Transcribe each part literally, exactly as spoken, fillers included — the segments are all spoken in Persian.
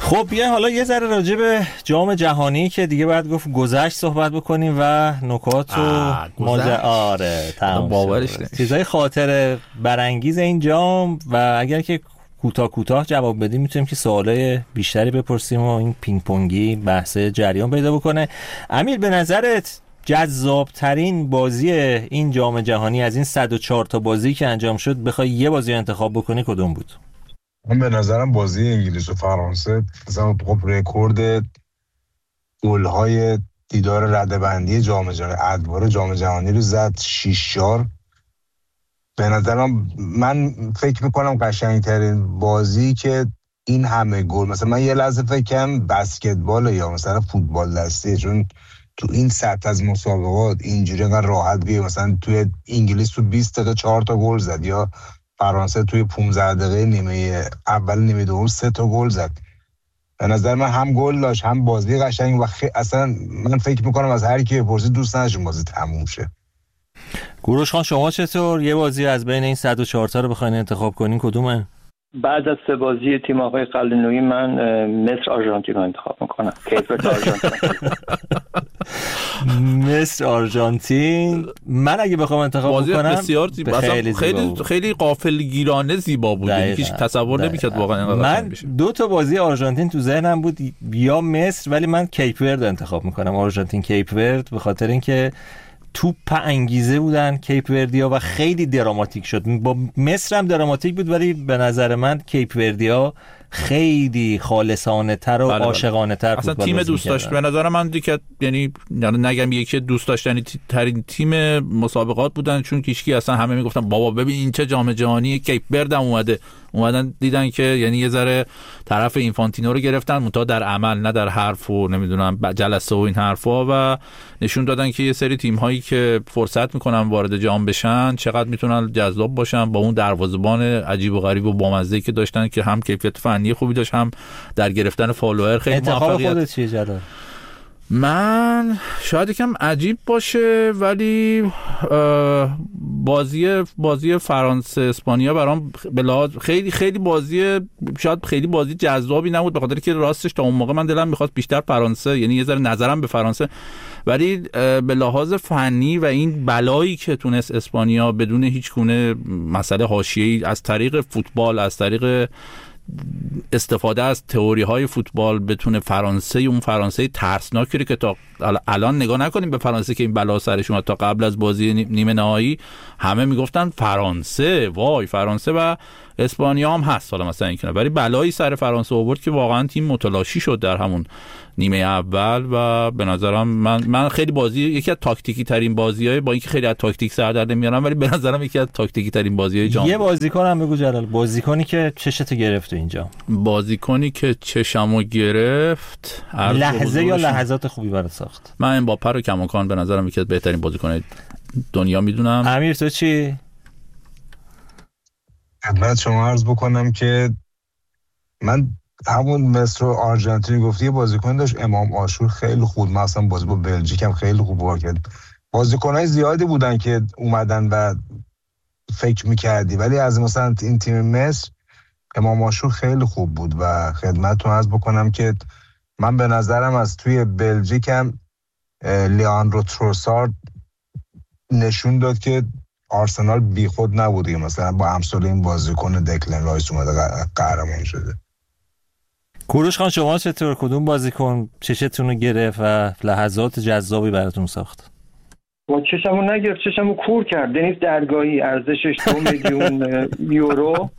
خب یه حالا یه ذره راجع به جام جهانی که دیگه باید گفت گذشت صحبت بکنیم و نکات و ماجرا. آره تمام باورش نمیشه. چیزای خاطر برانگیز این جام و اگر که کوتاه کوتاه جواب بدیم میتونیم که سوالای بیشتری بپرسیم و این پینگ پونگی بحث جریان پیدا بکنه. امیر به نظرت جذاب ترین بازی این جام جهانی از این صد و چهار تا بازی که انجام شد بخوای یه بازی انتخاب بکنی کدوم بود؟ من به نظرم بازی انگلیس و فرانسه مثلا خب رکورد گل‌های دیدار رده‌بندی جام جهانی ادوار جام جهانی رو زد شش چهار. به نظرم من فکر میکنم قشنگترین بازی که این همه گل، مثلا من یه لحظه فکر کنم بسکتبال یا مثلا فوتبال دستی، چون تو این سطح از مسابقات اینجوری انقدر راحت بیه مثلا توی انگلیس تو بیست دقیقه چهار تا گل زد یا فرانسه توی پانزده دقیقه نیمه اول نیمه دوم سه تا گل زد. به نظر من هم گل داشت هم بازی قشنگ و خی... اصلا من فکر میکنم از هر کی بپرسی دوست نداشت بازی تموم شه. کوروش خان شما چطور؟ یه بازی از بین این صد و چهار تا رو بخواید انتخاب کنین کدومه؟ بعد از سه بازی تیم آقای قلعه‌نویی من مصر آرژانتین رو انتخاب میکنم. کیفیت آرژانتین. مصر آرژانتین. من اگه بخوام انتخاب بازی کنم بسیار زیبا، خیلی خیلی خیلی غافلگیرانه زیبا بود، یعنی هیچ تصور نمی‌کرد واقعا اینقدر من بشه. دو تا بازی آرژانتین تو ذهنم بود، یا مصر، ولی من کیپ ورد انتخاب میکنم. آرژانتین کیپ ورد به خاطر اینکه توپ انگیزه بودن کیپ وردیا و خیلی دراماتیک شد. با مصر هم دراماتیک بود ولی به نظر من کیپ وردیا خیلی خالصانه تر و بله عاشقانه تر اصلا تیم دوست داشت. به نظر من دیگه یعنی نگم یکی دوست داشتنی ترین تیم مسابقات بودن، چون کیشکی اصلا همه میگفتن بابا ببین این چه جام جهانی، کیپ ورد هم اومده. اومدن دیدن که یعنی یه ذره طرف اینفانتینو رو گرفتن منتها در عمل نه در حرف و نمیدونم جلسه و این حرفا، و نشون دادن که یه سری تیم هایی که فرصت میکنن وارد جام بشن چقدر میتونن جذاب باشن با اون دروازه‌بان عجیب و غریب و بامزه‌ای که داشتن که هم کیفیت فنی خوبی داشت هم در گرفتن فالوور خیلی موفقیت. انتخاب خودت چیه جلال؟ من شاید یکم عجیب باشه ولی بازی بازی فرانسه اسپانیا برام بلاد خیلی خیلی بازی شاید خیلی بازی جذابی نبود، به خاطر که راستش تا اون موقع من دلم می‌خواست بیشتر فرانسه، یعنی یه ذره نظرم به فرانسه، ولی به لحاظ فنی و این بلایی که تونست اسپانیا بدون هیچ گونه مسئله حاشیه‌ای از طریق فوتبال، از طریق استفاده از تئوری های فوتبال بتونه فرانسه، اون فرانسه ترسناکی که تا الان نگاه نکنیم به فرانسه که این بلا سرش اومد، تا قبل از بازی نیمه نهایی همه میگفتن فرانسه وای فرانسه و اسپانیا هم هست حالا مثلا اینکه، ولی بلایی سر فرانسه آورد که واقعا تیم متلاشی شد در همون نیمه اول. و به نظرم من من خیلی بازی یکی از تاکتیکی ترین بازیای، با اینکه خیلی از تاکتیک سر در نمیارم ولی به نظرم یکی از تاکتیکی ترین بازیای جام. یه بازیکن هم بگو جلال، بازیکنی که چشتو گرفت اینجا. بازیکنی که چشمو گرفت لحظه یا لحظات خوبی برات ساخت. من امباپه رو کماکان به نظرم یکی از بهترین بازیکن‌های دنیا میدونم. امیر تو چی؟ خدمت شما عرض بکنم که من همون مصر و آرژانتین گفتی یه بازیکن داشت امام عاشور خیلی خوب، مثلا بازی با بلژیک هم خیلی خوب بازی کرد. بازیکن‌های زیادی بودن که اومدن و فکر می‌کردی، ولی از مثلا این تیم مصر امام عاشور خیلی خوب بود. و خدمتتون عرض بکنم که من به نظرم از توی بلژیک هم لیاندرو تروسارد نشون داد که آرسنال بیخود نبوده، مثلا با امثال این بازیکن دکلن رایس اومده قهرمان شده. کوروش خان شما چطور؟ کدوم بازیکن چشتون رو گرفت و لحظات جذابی براتون ساخت؟ با چشمو نگرفت، چشمو کور کرد. دنیز درگاهی ارزشش دو میلیون یورو.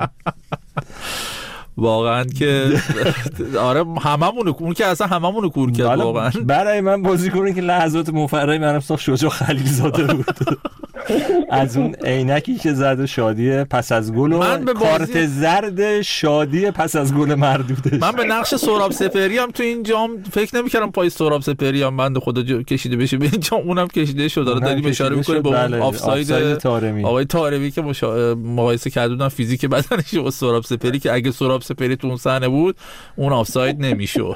واقعا که آره هممونو اون که اصلا هممونو کور کرد واقعا. برای من بازیکنی که لحظات مفرحی منم ساخت شجاع خلیل زاده بود. از اون عینکی که زد شادی پس از گل و کارت زرد شادی پس از گل مردودش. من به نقش سهراب سپهری هم تو این جام فکر نمی‌کردم پای سهراب سپهری هم بنده خدا کشیده بشه به این جام، اونم کشیده شد. داره داریم اشاره می‌کنه به اون آفساید طارمی، آقای طارمی که مقایسه کردن فیزیک بدنش با سهراب سپهری که اگه سهراب سپهری تو اون صحنه بود اون آفساید نمی‌شد.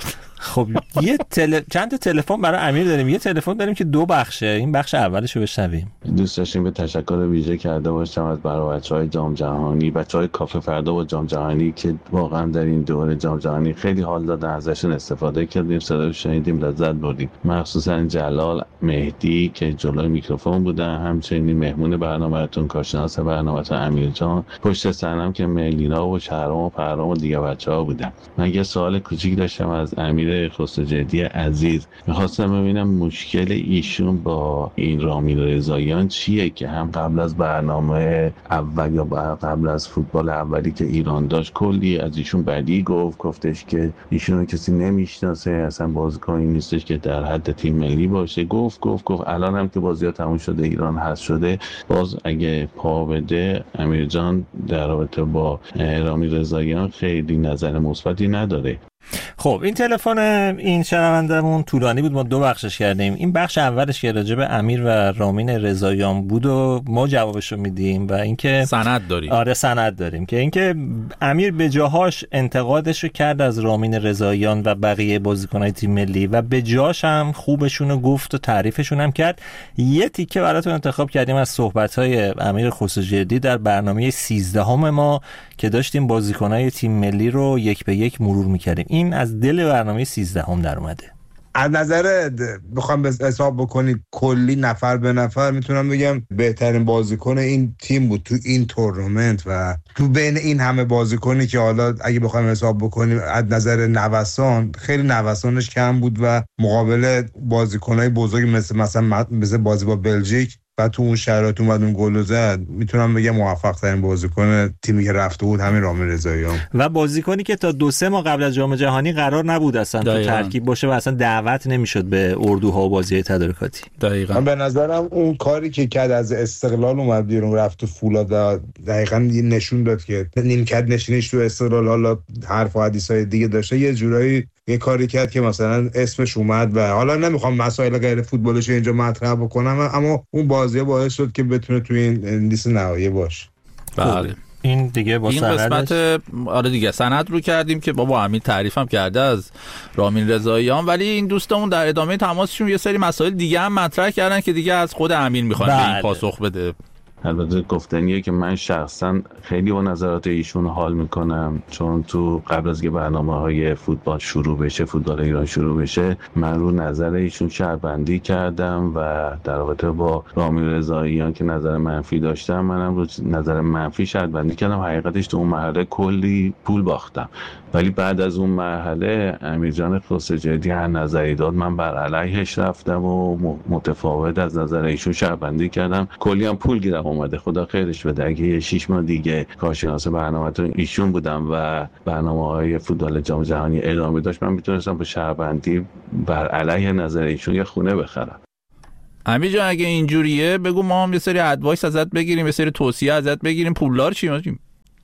خب یه تل... چند تا تلفن برای امیر داریم. یه تلفن داریم که دو بخشه، این بخش اولش رو بشنویم. دوست داشتیم به تشکر ویژه کرده باشم از برای بچهای جام جهانی، بچهای کافه فردا با جام جهانی که واقعا در این دوره جام جهانی خیلی حال دادن، ازشون استفاده کردیم، صدا شنیدیم، لذت بردیم. مخصوصا جلال، مهدی که جلوی میکروفون بودن، همچنین مهمون برنامه‌تون، کارشناس برنامه‌تون امیر جان، پشت صحنه که ملینا و شهرام و پرام و دیگه بچه‌ها بودن. من یه سوال کوچیک داشتم از امیر خسروجدی عزیز. می‌خواستم ببینم مشکل ایشون با این رامین رضاییان چیه که هم قبل از برنامه اول یا قبل از فوتبال اولی که ایران داشت کلی از ایشون بدی گفت، گفتش که ایشون رو کسی نمیشناسه، اصلا بازیکنی نیستش که در حد تیم ملی باشه، گفت گفت گفت الان هم که بازی‌ها تموم شده، ایران حذف شده، باز اگه پا بده امیر جان در رابطه با رامین رضاییان خیلی نظر مثبتی نداره. خب این تلفن این شنوندمون طولانی بود، ما دو بخشش کردیم. این بخش اولش که راجع به امیر و رامین رضاییان بود و ما جوابشو میدیم و اینکه سند داریم. آره سند داریم که اینکه امیر به جاهاش انتقادشو کرد از رامین رضاییان و بقیه بازیکنای تیم ملی و به جاش هم خوبشونو گفت و تعریفشون هم کرد. یه تیکه براتون انتخاب کردیم از صحبت‌های امیر خسروجدی در برنامه سیزدهم ما که داشتیم بازیکنای تیم ملی رو یک به یک مرور می‌کردیم. این از دل برنامه سیزدهم در اومده. از نظر بخوام به حساب بکنی کلی نفر به نفر میتونم بگم بهترین بازیکن این تیم بود تو این تورنمنت و تو بین این همه بازیکنی که حالا اگه بخوایم حساب بکنیم از نظر نوسان خیلی نوسانش کم بود و مقابل بازیکنای بزرگ مثل مثلا مثل بازی با بلژیک و تو اون شرایط اومد اون گل زد، میتونم بگم موفق ترین بازیکن تیمی که رفته بود همین رامین رضاییان و بازیکنی که تا دو سه ماه قبل از جام جهانی قرار نبود اصلا تو ترکیب باشه و اصلا دعوت نمیشد به اردوها و بازی تدارکاتی. دقیقاً من به نظرم اون کاری که کرد از استقلال اومد بیرون رفت تو فولاد و دقیقاً نشون داد که نیمکت نشینیش تو استقلال حالا حرف و حدیثای دیگه داشته، یه جورایی یه کاری کرد که مثلا اسمش اومد و حالا نمیخوام مسائل غیر فوتبالش اینجا مطرح بکنم، اما اون بازی باعث شد که بتونه توی این لیست نهایی باشه. بله این دیگه با این قسمت آره دیگه سند رو کردیم که بابا امیر تعریف هم کرده از رامین رضاییان، ولی این دوستمون در ادامه تماسشون یه سری مسائل دیگه هم مطرح کردن که دیگه از خود امیر میخوان به این پاسخ بده. البته گفتنیه که من شخصا خیلی با نظرات ایشون حال میکنم، چون تو قبل از که برنامه‌های فوتبال شروع بشه، فوتبال ایران شروع بشه، من رو نظر ایشون شهربندی کردم و در رابطه با رامین رضاییان که نظر منفی داشتم منم رو نظر منفی شهربندی کردم. حقیقتش تو اون مرحله کلی پول باختم، ولی بعد از اون مرحله امیر جان خسروجدی هر نظری داد من بر علیهش رفتم و متفاوت از نظر ایشون شهربندی کردم. کلی هم پول گیرم اومده، خدا خیرش بده. اگه شش ماه دیگه کارشناس برنامه‌تون ایشون بودم و برنامه‌های فوتبال جام جهانی ادامه داشت، من میتونستم با شهربندی بر علیه نظر ایشون یه خونه بخرم. امیر جان اگه اینجوریه بگو ما هم یه سری ادوایس ازت بگیریم، یه سری توصیه ازت بگیریم. پولدار چی میشیم؟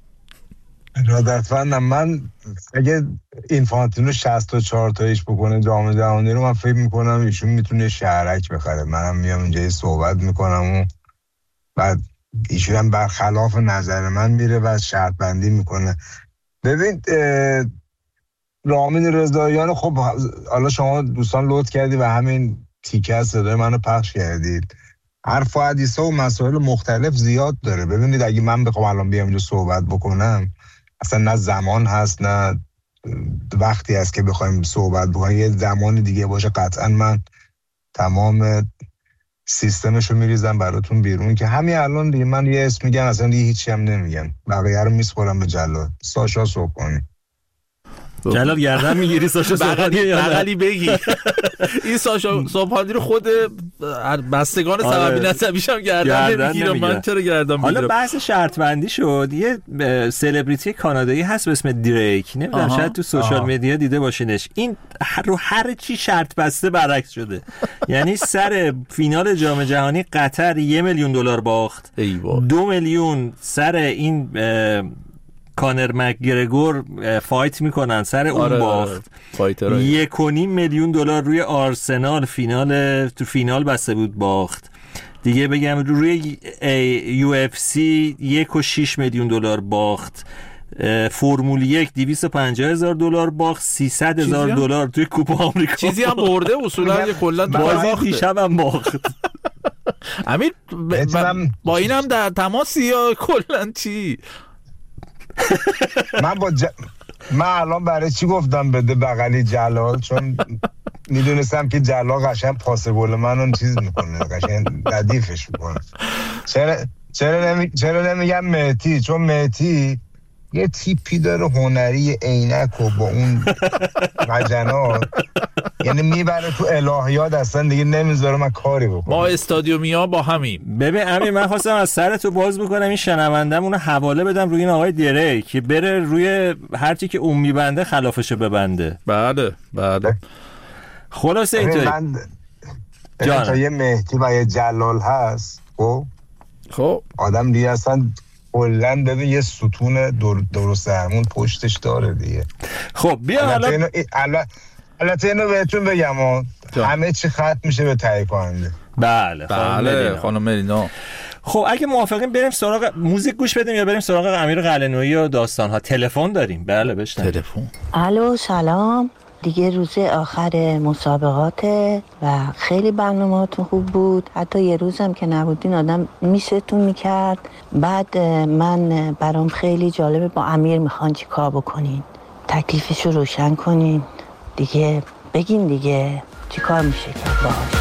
ارادتمندم. من اگه اینفانتینو شصت و چهار تایش بکنه جام جهانی رو، من فکر میکنم ایشون میتونه شهرک بخره. منم میام اینجا صحبت میکنم و بعد ایشون هم برخلاف نظر من میره و شرط بندی میکنه. ببین رامین رضاییان، خب حالا شما دوستان لطف کردی و همین تیکه از صدای منو پخش کردید. حرف و حدیثا و مسائل مختلف زیاد داره. ببینید اگه من بخوام الان بیام اینجا صحبت بکنم، اصلا نه زمان هست نه وقتی هست که بخوایم صحبت بکنیم. یه زمان دیگه باشه قطعا من تمام سیستمشو میریزم براتون بیرون که همین الان دیگه من یه اسم میگم اصلا دیگه هیچی هم نمیگم، بقیه رو میسپرم به جلال. ساشا صبحانی. جلال گردن میگیری ساشا صبحانی یا بغلی بگی این ساشا صبحانی رو خود بستگان سببی نسبیش هم گردن نمیگیره. من چرا گردن میگیرم؟ حالا بحث شرط بندی شد. یه سلبریتی کانادایی هست به اسم دریک، نمیدونم شاید تو سوشال مدیا دیده باشینش. این رو هر چی شرط بسته برعکس شده. یعنی سر فینال جام جهانی قطر یه میلیون دلار باخت، دو میلیون سر این کانر مکگرگور فایت میکنن سر اون آره باخت، آره. یک و نیم میلیون دلار روی آرسنال فینال تو فینال بسته بود باخت دیگه. بگم روی یو اف سی یک و شیش میلیون دلار باخت. فرمول یک دویست و پنجاه هزار دلار باخت، سیصد هزار دلار توی کوپه آمریکا چیزی هم برده اصولا کلا بازی دیشب هم باخت. امیر با این هم در تماسی یا کلا چی؟ من با ج... من الان برای چی گفتم بده بغلی جلال، چون میدونستم که جلال قشنگ پاس گل منو چیز میکنه، قشنگ ردیفش میکنه. چرا چرا نمی... چرا نمیگم مهدی؟ چون مهدی یه تیپی داره هنری، عینک و با اون مجنات، یعنی میبره تو الهیات اصلا دیگه نمیذاره من کاری بکنم. ما استادیومیا با همیم. ببین امیر، من خواستم از سرتو باز بکنم این شنوندم اونو حواله بدم روی این آقای دیری که بره روی هرچی که اون میبنده خلافشو ببنده. بله بله. خلاصه اینطوری من جان تا یه مهدی و یه جلال هست، خب خب آدم دیگه اصلا کلن ببین یه ستون در درست درمون پشتش داره دیگه. خب بیا حالا اینو البته اینو بهتون بگم همه چی ختم میشه به تهیه کننده. بله بله خانم ملینا. خب اگه موافقین بریم سراغ موزیک گوش بدیم یا بریم سراغ امیر قلعه‌نویی و داستان‌ها؟ تلفن داریم. بله بشنویم. تلفن. الو سلام، دیگه روز آخر مسابقاته و خیلی برنامه‌هاتون خوب بود، حتی یه روزم که نبودین آدم میستون میکرد. بعد من برام خیلی جالبه با امیر میخوان چی کار بکنین، تکلیفشو روشن کنین دیگه، بگین دیگه چی کار میشه کرد باهاش.